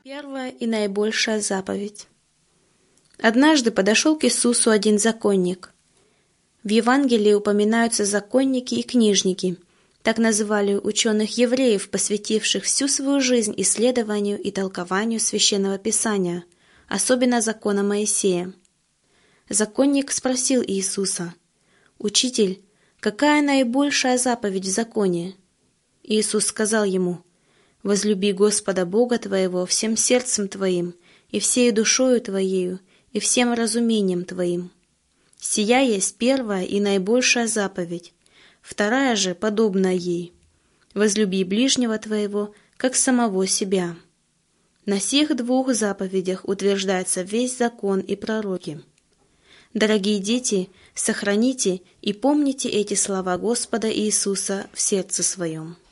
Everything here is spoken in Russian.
Первая и наибольшая заповедь. Однажды подошел к Иисусу один законник. В Евангелии упоминаются законники и книжники. Так называли ученых-евреев, посвятивших всю свою жизнь исследованию и толкованию Священного Писания, особенно закона Моисея. Законник спросил Иисуса: «Учитель, какая наибольшая заповедь в законе?» Иисус сказал ему: «Возлюби Господа Бога твоего всем сердцем твоим, и всею душою твоею, и всем разумением твоим. Сия есть первая и наибольшая заповедь, вторая же подобна ей: возлюби ближнего твоего, как самого себя. На сих двух заповедях утверждается весь закон и пророки». Дорогие дети, сохраните и помните эти слова Господа Иисуса в сердце своем.